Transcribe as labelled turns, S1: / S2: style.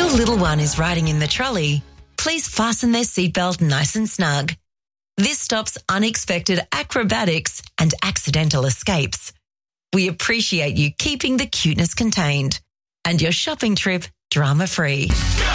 S1: your little one is riding in the trolley, please fasten their seatbelt nice and snug. This stops unexpected acrobatics and accidental escapes. We appreciate you keeping the cuteness contained and your shopping trip drama-free.